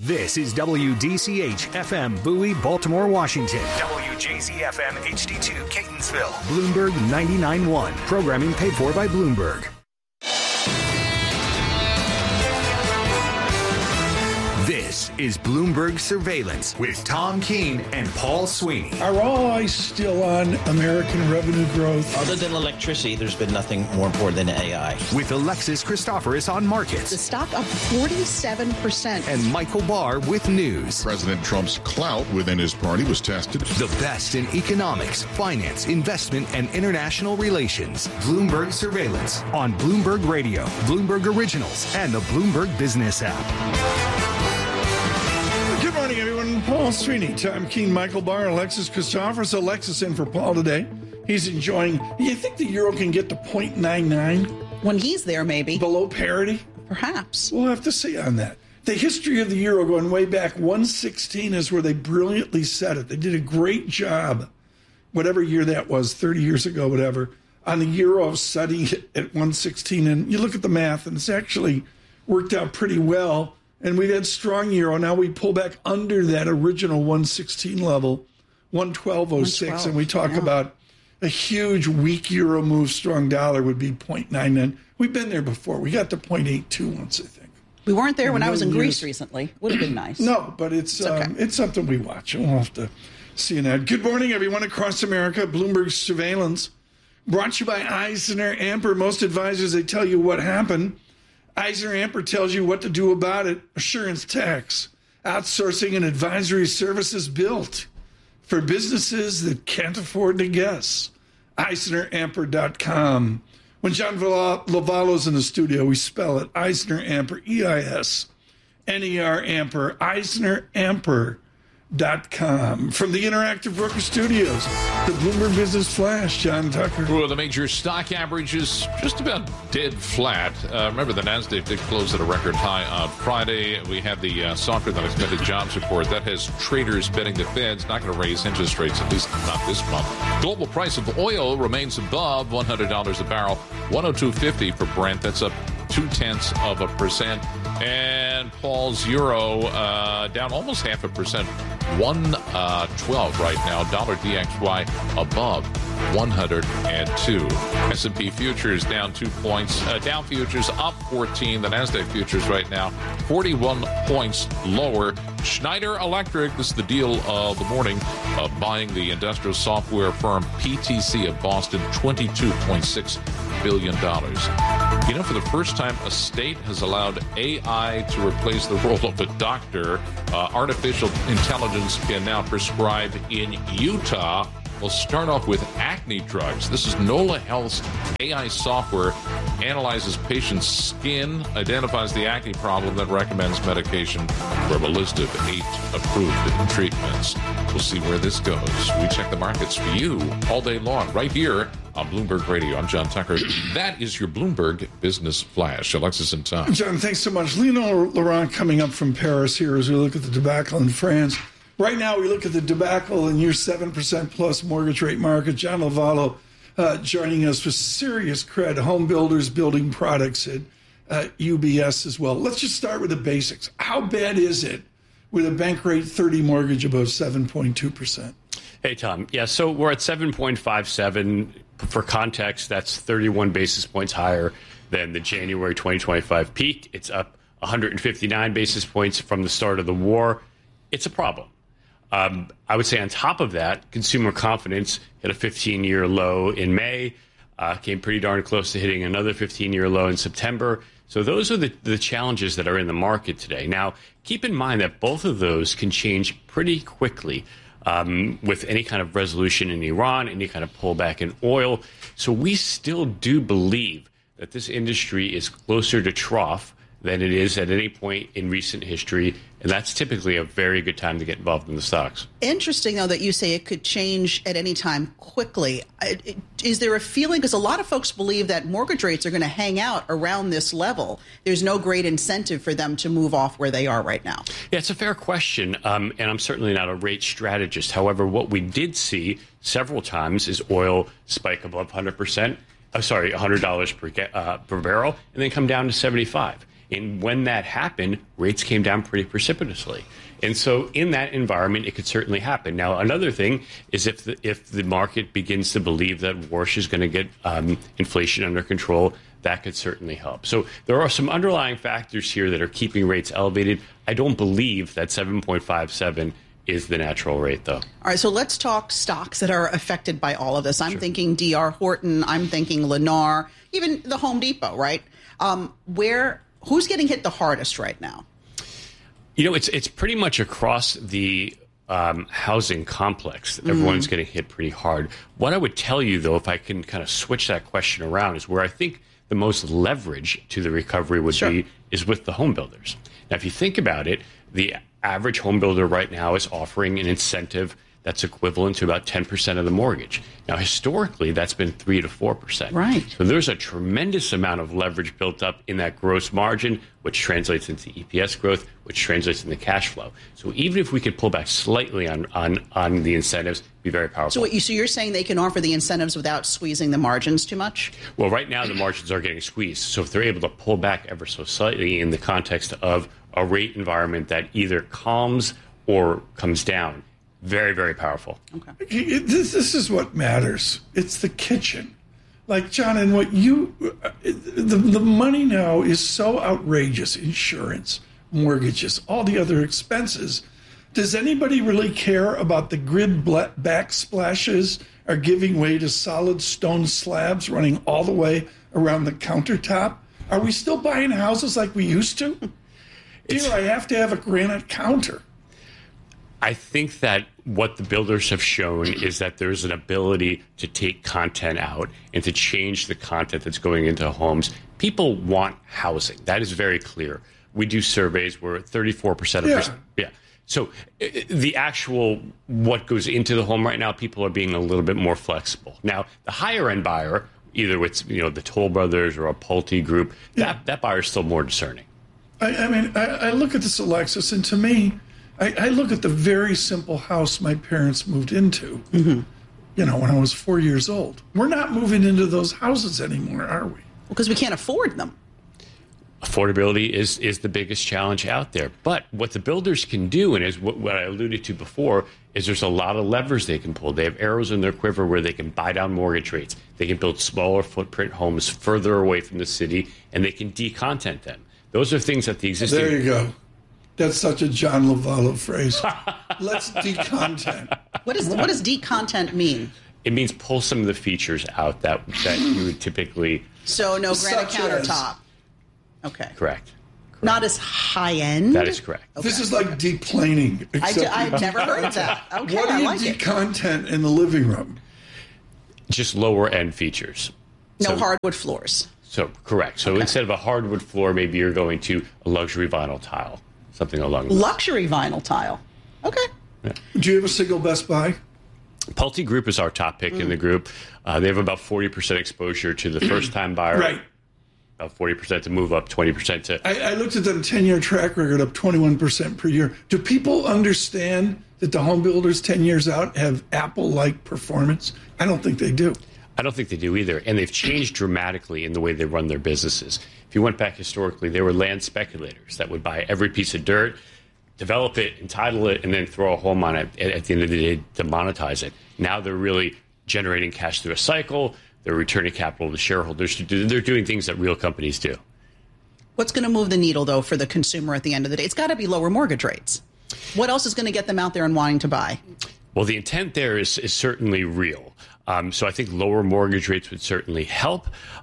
This is WDCH FM Bowie, Baltimore, Washington. WJZ FM HD2 Catonsville. Bloomberg 99.1. Programming paid for by Bloomberg. This is Bloomberg Surveillance with Tom Keene and Paul Sweeney. Are all eyes still on American revenue growth? Other than electricity, there's been nothing more important than AI. With Alexis Christoforous on markets. The stock up 47%. And Michael Barr with news. President Trump's clout within his party was tested. The best in economics, finance, investment, and international relations. Bloomberg Surveillance on Bloomberg Radio, Bloomberg Originals, and the Bloomberg Business app. Good morning, everyone. Paul Sweeney, Tom Keene, Michael Barr, Alexis Christoforous. Alexis in for Paul today. He's enjoying. You think the euro can get to 0.99? When he's there, maybe. Below parity? Perhaps. We'll have to see on that. The history of the euro going way back, 116 is where they brilliantly said it. They did a great job, whatever year that was, 30 years ago, whatever, on the euro of setting it at 116. And you look at the math, and it's actually worked out pretty well. And we've had strong euro. Now we pull back under that original 116 level, 112.06. And we talk about a huge weak euro move, strong dollar would be 0.99. We've been there before. We got to 0.82 once, I think. We weren't there when I was in Greece recently. Would have been nice. No, but it's something we watch. We'll have to see that. Good morning, everyone across America. Bloomberg Surveillance brought to you by Eisner Amper. Most advisors, they tell you what happened. Eisner Amper tells you what to do about it. Assurance tax, outsourcing and advisory services built for businesses that can't afford to guess. EisnerAmper.com. When John Lovallo's in the studio, we spell it Eisner Amper, EISNER Amper, EisnerAmper.com. From the Interactive Broker Studios, the Bloomberg Business Flash, John Tucker. Well, the major stock average is just about dead flat. Remember, the NASDAQ did close at a record high on Friday. We had the softer than expected jobs report. That has traders betting the Fed's not going to raise interest rates, at least not this month. Global price of oil remains above $100 a barrel, 102.50 for Brent. That's up 0.2%. And Paul's euro down almost 0.5%, 112 right now. Dollar DXY above 102. S&P futures down 2 points. Dow futures up 14. The NASDAQ futures right now 41 points lower. Schneider Electric, this is the deal of the morning, buying the industrial software firm PTC of Boston, $22.6 billion. You know, for the first time, a state has allowed AI to replace the role of a doctor. Artificial intelligence can now prescribe in Utah. We'll start off with acne drugs. This is NOLA Health's AI software, analyzes patients' skin, identifies the acne problem, then recommends medication from a list of 8 approved treatments. We'll see where this goes. We check the markets for you all day long, right here on Bloomberg Radio. I'm John Tucker. That is your Bloomberg Business Flash. Alexis and Tom. John, thanks so much. Lionel Laurent coming up from Paris here as we look at the debacle in France. Right now, we look at the debacle in your 7% plus mortgage rate market. John Lovallo joining us with serious cred, home builders building products at UBS as well. Let's just start with the basics. How bad is it with a bank rate 30 mortgage above 7.2%? Hey, Tom. Yeah, so we're at 7.57. For context, that's 31 basis points higher than the January 2025 peak. It's up 159 basis points from the start of the war. It's a problem. I would say on top of that, consumer confidence hit a 15-year low in May, came pretty darn close to hitting another 15-year low in September. So those are the challenges that are in the market today. Now, keep in mind that both of those can change pretty quickly with any kind of resolution in Iran, any kind of pullback in oil. So we still do believe that this industry is closer to trough than it is at any point in recent history, and that's typically a very good time to get involved in the stocks. Interesting, though, that you say it could change at any time quickly. Is there a feeling, because a lot of folks believe that mortgage rates are going to hang out around this level. There's no great incentive for them to move off where they are right now. Yeah, it's a fair question, and I'm certainly not a rate strategist. However, what we did see several times is oil spike above $100 per barrel, and then come down to 75. And when that happened, rates came down pretty precipitously. And so in that environment, it could certainly happen. Now, another thing is if the market begins to believe that Warsh is going to get inflation under control, that could certainly help. So there are some underlying factors here that are keeping rates elevated. I don't believe that 7.57 is the natural rate, though. All right, so let's talk stocks that are affected by all of this. I'm thinking D.R. Horton. I'm thinking Lennar, even the Home Depot, right? Who's getting hit the hardest right now? You know, it's pretty much across the housing complex that everyone's getting hit pretty hard. What I would tell you, though, if I can kind of switch that question around, is where I think the most leverage to the recovery would be is with the home builders. Now, if you think about it, the average home builder right now is offering an incentive that's equivalent to about 10% of the mortgage. Now, historically, that's been 3 to 4%. Right. So there's a tremendous amount of leverage built up in that gross margin, which translates into EPS growth, which translates into cash flow. So even if we could pull back slightly on the incentives, it'd be very powerful. So you're saying they can offer the incentives without squeezing the margins too much? Well, right now the margins are getting squeezed. So if they're able to pull back ever so slightly in the context of a rate environment that either calms or comes down, very, very powerful. Okay. This is what matters. It's the kitchen. Like, John, and what the money now is so outrageous. Insurance, mortgages, all the other expenses. Does anybody really care about the grid backsplashes are giving way to solid stone slabs running all the way around the countertop? Are we still buying houses like we used to? Dear, I have to have a granite counter. I think that what the builders have shown is that there's an ability to take content out and to change the content that's going into homes. People want housing. That is very clear. We do surveys where 34% of So the actual what goes into the home right now, people are being a little bit more flexible. Now, the higher end buyer, either with the Toll Brothers or a Pulte Group, that buyer is still more discerning. I look at this, Alexis, and to me, I look at the very simple house my parents moved into, when I was 4 years old. We're not moving into those houses anymore, are we? Because we can't afford them. Affordability is the biggest challenge out there. But what the builders can do, and is what I alluded to before, is there's a lot of levers they can pull. They have arrows in their quiver where they can buy down mortgage rates. They can build smaller footprint homes further away from the city, and they can decontent them. Those are things that the existing... There you go. That's such a John Lovallo phrase. Let's decontent. What does decontent mean? It means pull some of the features out that you would typically... So no granite countertop. Okay. Correct. Not as high end? That is correct. Okay. This is like deplaning. I've never heard of that. Okay, what do you decontent in the living room? Just lower end features. No hardwood floors. So correct. So instead of a hardwood floor, maybe you're going to a luxury vinyl tile. Something along those lines. Luxury vinyl tile. Okay. Yeah. Do you have a single Best Buy? Pulte Group is our top pick in the group. They have about 40% exposure to the first-time buyer. Right. About 40% to move up, 20% to... I looked at them 10-year track record up 21% per year. Do people understand that the home builders 10 years out have Apple-like performance? I don't think they do. I don't think they do either. And they've changed dramatically in the way they run their businesses. If you went back historically, they were land speculators that would buy every piece of dirt, develop it, entitle it, and then throw a home on it at the end of the day to monetize it. Now they're really generating cash through a cycle. They're returning capital to shareholders. They're doing things that real companies do. What's going to move the needle, though, for the consumer at the end of the day? It's got to be lower mortgage rates. What else is going to get them out there and wanting to buy? Well, the intent there is certainly real. So I think lower mortgage rates would certainly help.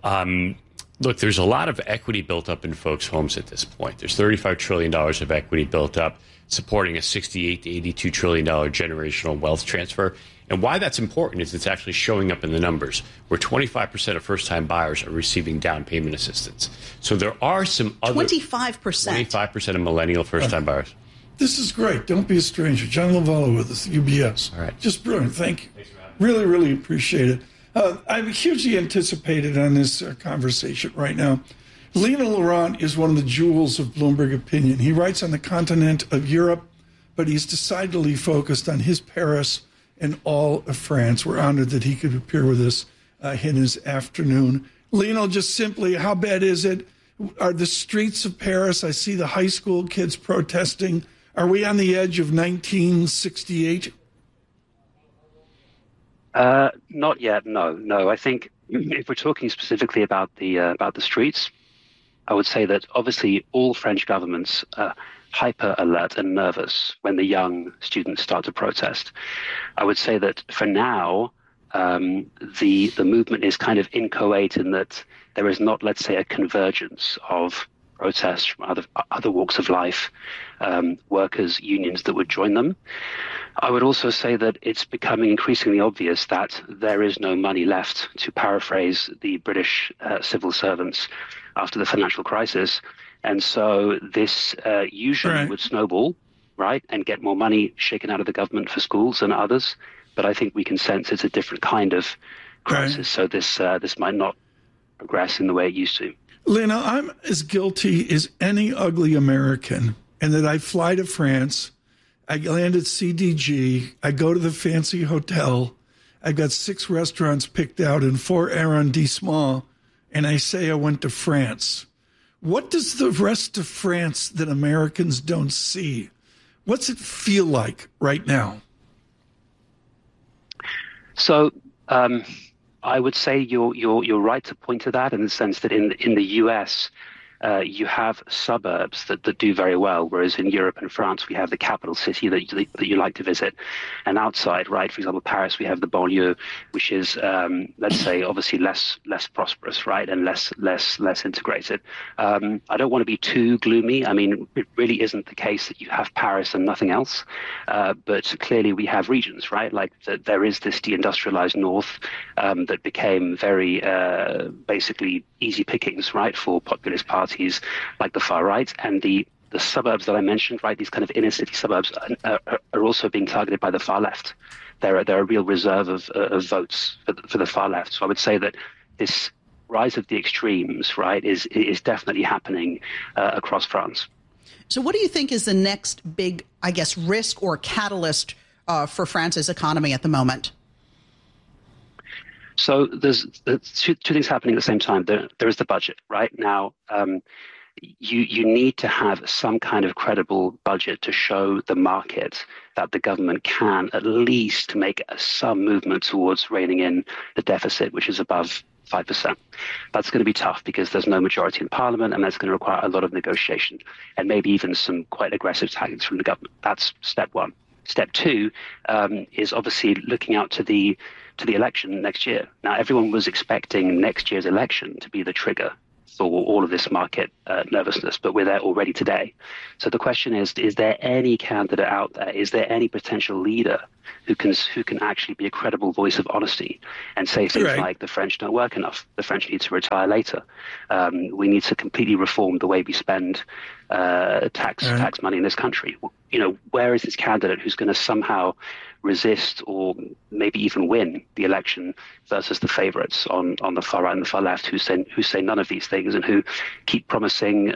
Look, there's a lot of equity built up in folks' homes at this point. There's $35 trillion of equity built up, supporting a $68 to $82 trillion generational wealth transfer. And why that's important is it's actually showing up in the numbers, where 25% of first-time buyers are receiving down payment assistance. So there are some other... 25%? 25% of millennial first-time buyers. This is great. Don't be a stranger. John Lovallo with us, UBS. All right. Just brilliant. Thank you. Really, really appreciate it. I'm hugely anticipated on this conversation right now. Lionel Laurent is one of the jewels of Bloomberg Opinion. He writes on the continent of Europe, but he's decidedly focused on his Paris and all of France. We're honored that he could appear with us in his afternoon. Lionel, just simply, how bad is it? Are the streets of Paris, I see the high school kids protesting. Are we on the edge of 1968? Not yet, no. I think if we're talking specifically about the streets, I would say that obviously all French governments are hyper alert and nervous when the young students start to protest. I would say that for now, the movement is kind of inchoate in that there is not, let's say, a convergence of protests from other walks of life, workers, unions that would join them. I would also say that it's becoming increasingly obvious that there is no money left, to paraphrase the British civil servants after the financial crisis. And so this usually would snowball, right, and get more money shaken out of the government for schools and others. But I think we can sense it's a different kind of crisis. So this might not progress in the way it used to. Lena, I'm as guilty as any ugly American in that I fly to France, I land at CDG, I go to the fancy hotel, I've got 6 restaurants picked out in 4 arrondissements, and I say I went to France. What does the rest of France that Americans don't see? What's it feel like right now? So I would say you're right to point to that in the sense that in the US, you have suburbs that do very well, whereas in Europe and France, we have the capital city that you like to visit. And outside, right, for example, Paris, we have the banlieue, which is, let's say, obviously less prosperous, right, and less integrated. I don't want to be too gloomy. I mean, it really isn't the case that you have Paris and nothing else. But clearly we have regions, right, like there is this deindustrialized north that became very basically easy pickings, right, for populist parties like the far right, and the suburbs that I mentioned, right, these kind of inner city suburbs are also being targeted by the far left. They're a real reserve of votes for the far left. So I would say that this rise of the extremes, right, is definitely happening across France. So what do you think is the next big, I guess, risk or catalyst for France's economy at the moment? So there's two things happening at the same time. There is the budget, right? Now, you need to have some kind of credible budget to show the market that the government can at least make some movement towards reining in the deficit, which is above 5%. That's going to be tough because there's no majority in parliament, and that's going to require a lot of negotiation and maybe even some quite aggressive tactics from the government. That's step one. Step two is obviously looking out to the election next year. Now, everyone was expecting next year's election to be the trigger for all of this market nervousness, but we're there already today. So the question is there any candidate out there? Is there any potential leader who can actually be a credible voice of honesty and say things like the French don't work enough, the French need to retire later, we need to completely reform the way we spend tax money in this country? You know, where is this candidate who's going to somehow resist or maybe even win the election versus the favorites on the far right and the far left who say none of these things and who keep promising